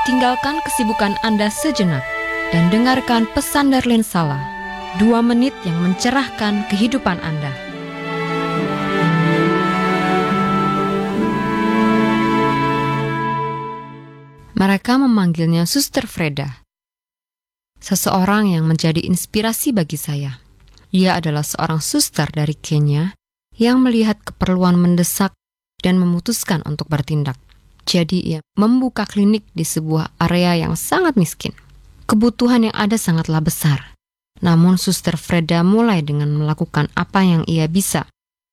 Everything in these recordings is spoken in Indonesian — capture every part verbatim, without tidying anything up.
Tinggalkan kesibukan Anda sejenak dan dengarkan pesan Darlene Sala, dua menit yang mencerahkan kehidupan Anda. Mereka memanggilnya Suster Freda, seseorang yang menjadi inspirasi bagi saya. Ia adalah seorang suster dari Kenya yang melihat keperluan mendesak dan memutuskan untuk bertindak. Jadi ia membuka klinik di sebuah area yang sangat miskin. Kebutuhan yang ada sangatlah besar. Namun Suster Freda mulai dengan melakukan apa yang ia bisa.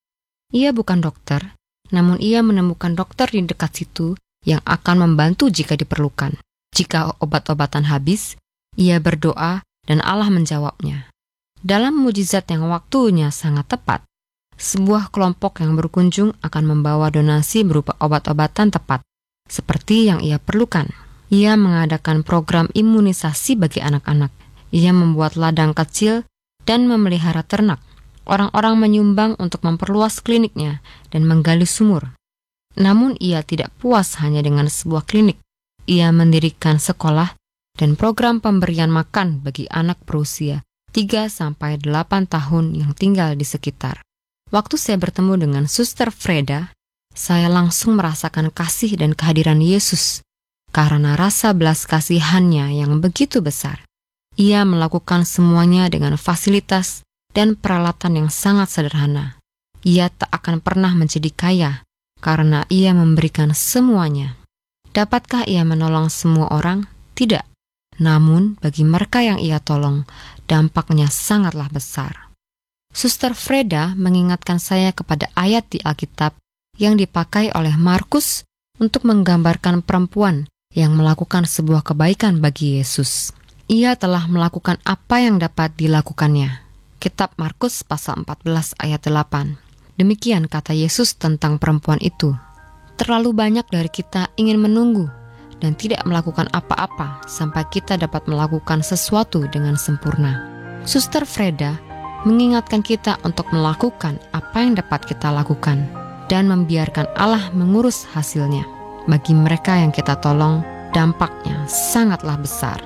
Ia bukan dokter, namun ia menemukan dokter di dekat situ yang akan membantu jika diperlukan. Jika obat-obatan habis, ia berdoa dan Allah menjawabnya. Dalam mujizat yang waktunya sangat tepat, sebuah kelompok yang berkunjung akan membawa donasi berupa obat-obatan tepat, seperti yang ia perlukan. Ia mengadakan program imunisasi bagi anak-anak. Ia membuat ladang kecil dan memelihara ternak. Orang-orang menyumbang untuk memperluas kliniknya dan menggali sumur. Namun ia tidak puas hanya dengan sebuah klinik. Ia mendirikan sekolah dan program pemberian makan bagi anak berusia tiga sampai delapan tahun yang tinggal di sekitar. Waktu saya bertemu dengan Suster Freda, saya langsung merasakan kasih dan kehadiran Yesus karena rasa belas kasihannya yang begitu besar. Ia melakukan semuanya dengan fasilitas dan peralatan yang sangat sederhana. Ia tak akan pernah menjadi kaya karena ia memberikan semuanya. Dapatkah ia menolong semua orang? Tidak. Namun bagi mereka yang ia tolong, dampaknya sangatlah besar. Suster Freda mengingatkan saya kepada ayat di Alkitab yang dipakai oleh Markus untuk menggambarkan perempuan yang melakukan sebuah kebaikan bagi Yesus. Ia telah melakukan apa yang dapat dilakukannya. Kitab Markus pasal empat belas ayat delapan. Demikian kata Yesus tentang perempuan itu. Terlalu banyak dari kita ingin menunggu dan tidak melakukan apa-apa sampai kita dapat melakukan sesuatu dengan sempurna. Suster Freda mengingatkan kita untuk melakukan apa yang dapat kita lakukan dan membiarkan Allah mengurus hasilnya. Bagi mereka yang kita tolong, dampaknya sangatlah besar.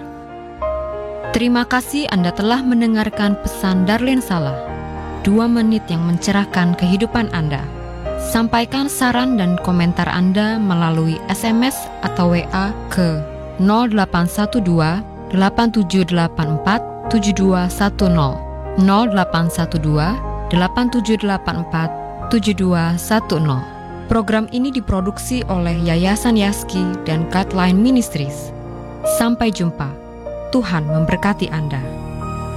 Terima kasih Anda telah mendengarkan pesan Darlene Sala, dua menit yang mencerahkan kehidupan Anda. Sampaikan saran dan komentar Anda melalui S M S atau W A ke nol delapan satu dua delapan tujuh delapan empat tujuh dua satu nol nol delapan satu dua delapan tujuh delapan empat tujuh dua satu nol. Program ini diproduksi oleh Yayasan Yaski dan Guideline Ministries. Sampai jumpa. Tuhan memberkati Anda.